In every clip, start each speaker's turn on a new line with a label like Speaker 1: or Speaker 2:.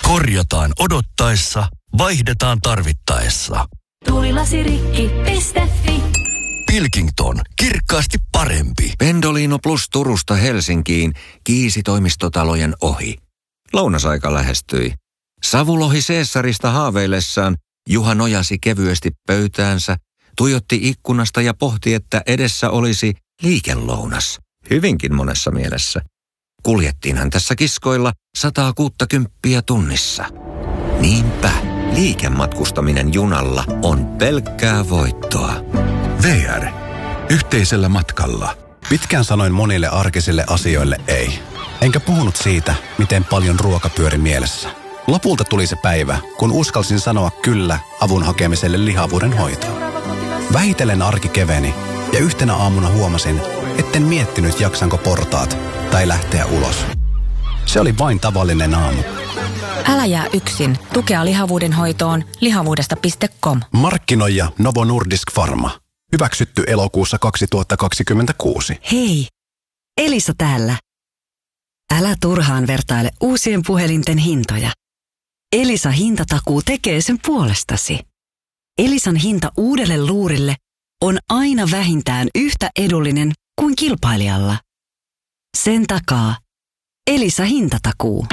Speaker 1: Korjataan odottaessa, vaihdetaan tarvittaessa.
Speaker 2: Tuulilasirikki.fi.
Speaker 1: Pilkington. Kirkkaasti parempi.
Speaker 3: Pendolino Plus Turusta Helsinkiin Kiisi-toimistotalojen ohi. Lounasaika lähestyi. Savulohi Caesarista haaveillessaan Juha nojasi kevyesti pöytäänsä, tuijotti ikkunasta ja pohti, että edessä olisi liikelounas. Hyvinkin monessa mielessä. Kuljettiinhan tässä kiskoilla 160 tunnissa. Niinpä, liikematkustaminen junalla on pelkkää voittoa.
Speaker 4: VR. Yhteisellä matkalla.
Speaker 5: Pitkään sanoin monille arkisille asioille ei. Enkä puhunut siitä, miten paljon ruoka pyöri mielessä. Lopulta tuli se päivä, kun uskalsin sanoa kyllä avun hakemiselle lihavuuden hoitoon. Vähitellen arki keveni ja yhtenä aamuna huomasin, etten miettinyt jaksanko portaat tai lähteä ulos. Se oli vain tavallinen aamu.
Speaker 6: Älä jää yksin. Tukea lihavuuden hoitoon lihavuudesta.com.
Speaker 5: Markkinoija Novo Nordisk Pharma. Hyväksytty elokuussa 2026.
Speaker 7: Hei, Elisa täällä. Älä turhaan vertaile uusien puhelinten hintoja. Elisa hintatakuu tekee sen puolestasi. Elisan hinta uudelle luurille on aina vähintään yhtä edullinen kuin kilpailijalla. Sen takaa Elisa hintatakuu.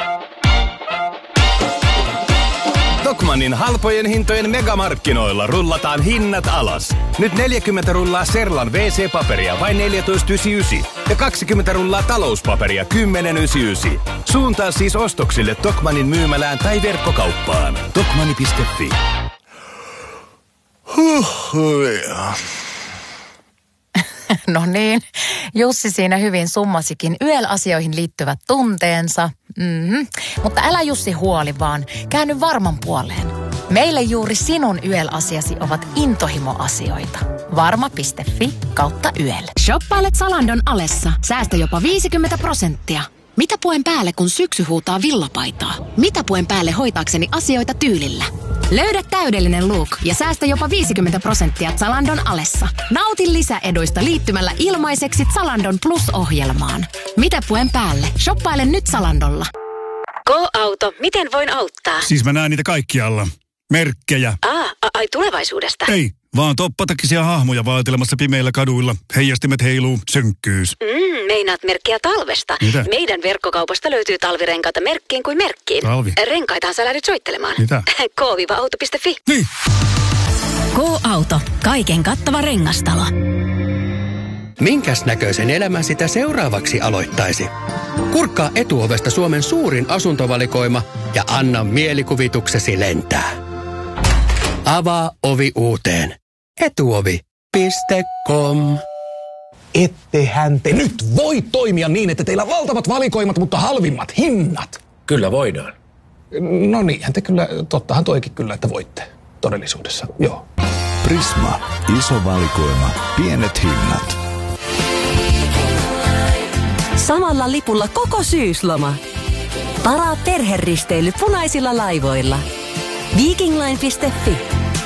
Speaker 8: Tokmannin halpojen hintojen megamarkkinoilla rullataan hinnat alas. Nyt 40 rullaa Serlan WC-paperia vain 14,99 ja 20 rullaa talouspaperia 10,99. Suuntaa siis ostoksille Tokmannin myymälään tai verkkokauppaan. Tokmanni.fi.
Speaker 9: No niin, Jussi siinä hyvin summasikin YEL-asioihin liittyvät tunteensa. Mutta älä Jussi huoli vaan, käänny Varman puoleen. Meille juuri sinun YEL-asiasi ovat intohimoasioita. Varma.fi/YEL.
Speaker 10: Shoppailet Zalandon alessa. Säästä jopa 50%. Mitä puen päälle, kun syksy huutaa villapaitaa? Mitä puen päälle hoitaakseni asioita tyylillä? Löydä täydellinen look ja säästä jopa 50% Zalandon alessa. Nauti lisäeduista liittymällä ilmaiseksi Zalandon Plus-ohjelmaan. Mitä puen päälle? Shoppaile nyt Zalandolla.
Speaker 11: Go-auto, miten voin auttaa?
Speaker 12: Siis mä näen niitä kaikkialla. Merkkejä.
Speaker 11: Ai tulevaisuudesta?
Speaker 12: Ei, vaan toppatakisia hahmoja vaatelemassa pimeillä kaduilla. Heijastimet heiluu, synkkyys.
Speaker 11: Meinaat merkkiä talvesta.
Speaker 12: Mitä?
Speaker 11: Meidän verkkokaupasta löytyy talvirenkaita merkkiin kuin merkkiin.
Speaker 12: Talvi?
Speaker 11: Renkaitahan sä lähdet soittelemaan.
Speaker 12: Mitä?
Speaker 11: K-auto.fi.
Speaker 12: Niin.
Speaker 6: Go-auto. Kaiken kattava rengastalo.
Speaker 13: Minkäs näköisen elämän sitä seuraavaksi aloittaisi? Kurkkaa Etuovesta Suomen suurin asuntovalikoima ja anna mielikuvituksesi lentää. Avaa ovi uuteen. Etuovi.com.
Speaker 14: Ettehän te nyt voi toimia niin, että teillä on valtavat valikoimat, mutta halvimmat hinnat.
Speaker 15: Kyllä voidaan.
Speaker 14: No niinhän te kyllä, tottahan toikin kyllä, että voitte todellisuudessa, joo.
Speaker 4: Prisma. Iso valikoima. Pienet hinnat.
Speaker 7: Samalla lipulla koko syysloma. Varaa perheristeily punaisilla laivoilla. Vikingline.fi.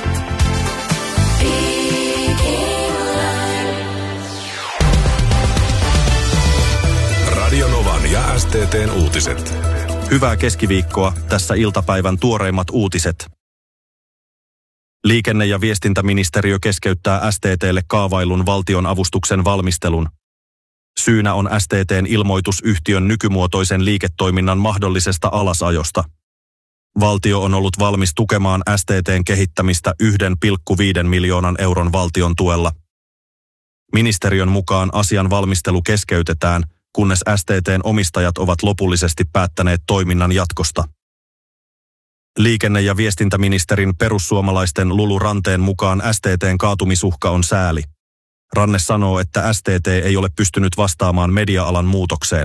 Speaker 4: Radio Novan ja STT:n uutiset.
Speaker 16: Hyvää keskiviikkoa, tässä iltapäivän tuoreimmat uutiset. Liikenne- ja viestintäministeriö keskeyttää STT:lle kaavailun valtionavustuksen valmistelun. Syynä on STT:n ilmoitus yhtiön nykymuotoisen liiketoiminnan mahdollisesta alasajosta. Valtio on ollut valmis tukemaan STT:n kehittämistä 1,5 miljoonan euron valtion tuella. Ministeriön mukaan asian valmistelu keskeytetään, kunnes STT:n omistajat ovat lopullisesti päättäneet toiminnan jatkosta. Liikenne- ja viestintäministerin perussuomalaisten Lulu Ranteen mukaan STT:n kaatumisuhka on sääli. Ranne sanoo, että STT ei ole pystynyt vastaamaan media-alan muutokseen.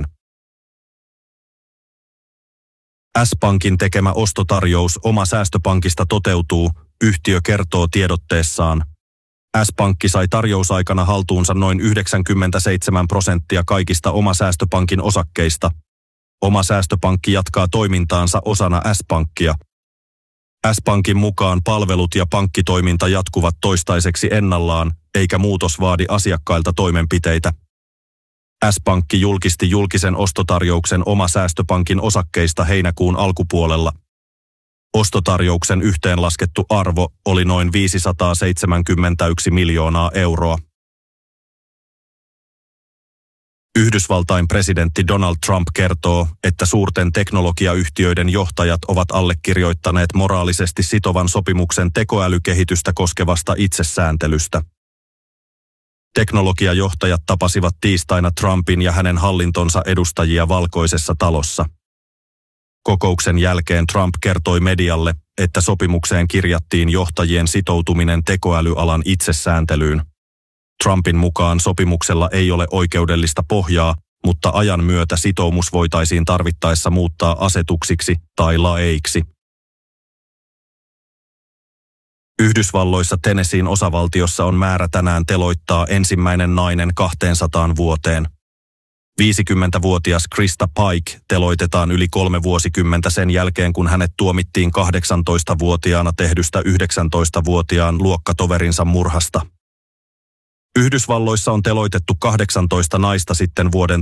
Speaker 16: S-Pankin tekemä ostotarjous Oma säästöpankista toteutuu, yhtiö kertoo tiedotteessaan. S-Pankki sai tarjousaikana haltuunsa noin 97% kaikista Oma säästöpankin osakkeista. Oma säästöpankki jatkaa toimintaansa osana S-Pankkia. S-Pankin mukaan palvelut ja pankkitoiminta jatkuvat toistaiseksi ennallaan, eikä muutos vaadi asiakkailta toimenpiteitä. S-pankki julkisti julkisen ostotarjouksen oma säästöpankin osakkeista heinäkuun alkupuolella. Ostotarjouksen yhteenlaskettu arvo oli noin 571 miljoonaa euroa. Yhdysvaltain presidentti Donald Trump kertoo, että suurten teknologiayhtiöiden johtajat ovat allekirjoittaneet moraalisesti sitovan sopimuksen tekoälykehitystä koskevasta itsesääntelystä. Teknologiajohtajat tapasivat tiistaina Trumpin ja hänen hallintonsa edustajia Valkoisessa talossa. Kokouksen jälkeen Trump kertoi medialle, että sopimukseen kirjattiin johtajien sitoutuminen tekoälyalan itsesääntelyyn. Trumpin mukaan sopimuksella ei ole oikeudellista pohjaa, mutta ajan myötä sitoumus voitaisiin tarvittaessa muuttaa asetuksiksi tai laeiksi. Yhdysvalloissa Tennesseein osavaltiossa on määrä tänään teloittaa ensimmäinen nainen 200 vuoteen. 50-vuotias Krista Pike teloitetaan yli 3 vuosikymmentä sen jälkeen, kun hänet tuomittiin 18-vuotiaana tehdystä 19-vuotiaan luokkatoverinsa murhasta. Yhdysvalloissa on teloitettu 18 naista sitten vuoden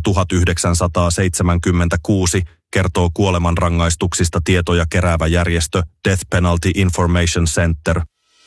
Speaker 16: 1976, kertoo kuolemanrangaistuksista tietoja keräävä järjestö Death Penalty Information Center.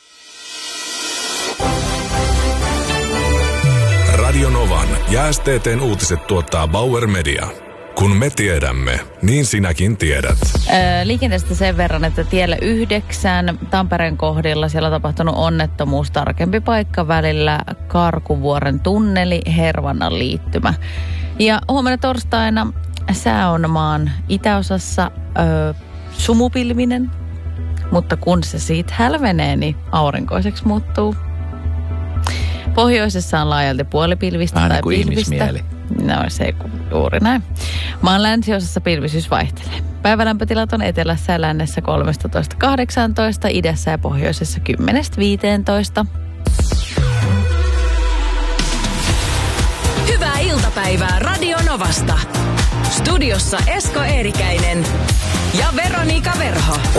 Speaker 4: Radio Novan ja STT:n uutiset tuottaa Bauer Media. Kun me tiedämme, niin sinäkin tiedät.
Speaker 2: Liikenteestä sen verran, että tiellä 9 Tampereen kohdilla siellä on tapahtunut onnettomuus. Tarkempi paikka välillä Karkuvuoren tunneli, Hervannan liittymä. Ja huomenna torstaina sää on maan itäosassa sumupilvinen, mutta kun se siitä hälvenee, niin aurinkoiseksi muuttuu. Pohjoisessa on laajalti puolipilvistä
Speaker 15: vähän
Speaker 2: tai
Speaker 15: niin kuin
Speaker 2: pilvistä.
Speaker 15: ihmismieli.
Speaker 2: No se juuri näin. Maan länsiosassa pilvisyys vaihtelee. Päivälämpötilat on etelässä ja lännessä 13-18, idässä ja pohjoisessa 10-15.
Speaker 7: Hyvää iltapäivää Radio Novasta. Studiossa Esko Eerikäinen ja Veronika Verho.
Speaker 15: 16.04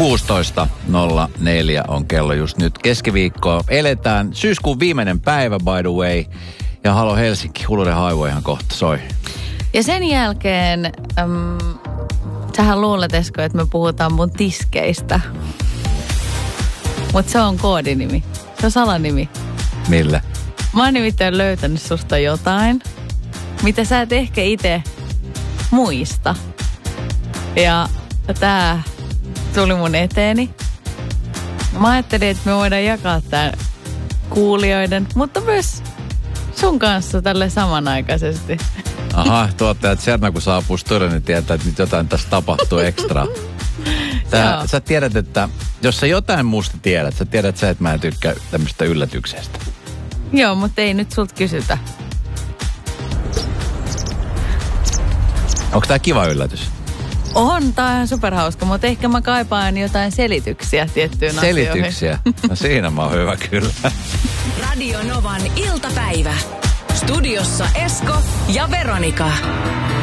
Speaker 15: on kello just nyt. Keskiviikkoa eletään. Syyskuun viimeinen päivä, by the way. Ja Halo Helsinki, Hulluuden Highwayhan kohta soi.
Speaker 2: Ja sen jälkeen, sähän luulet, Esko, että me puhutaan mun tiskeistä. Mutta se on koodinimi. Se on salanimi.
Speaker 15: Millä?
Speaker 2: Mä oon nimittäin löytänyt susta jotain, mitä sä et ehkä itse muista. Ja tää tuli mun eteeni. Mä ajattelin, että me voidaan jakaa tää kuulijoiden, mutta myös sun kanssa tälle samanaikaisesti.
Speaker 15: Aha, tuottaja Tserna, kun saapuu studioon, niin tietää, että nyt jotain tässä tapahtuu ekstra. Sä tiedät, että jos sä jotain musta tiedät, sä tiedät sä, että mä en tykkää tämmöistä yllätyksestä.
Speaker 2: Joo, mutta ei nyt sulta kysytä.
Speaker 15: Onko tää kiva yllätys?
Speaker 2: On, tää on ihan superhauska, mutta ehkä mä kaipaan jotain selityksiä tiettyyn asioihin.
Speaker 15: Selityksiä? No siinä mä oon hyvä kyllä.
Speaker 7: Radio Novan iltapäivä. Studiossa Esko ja Veronika.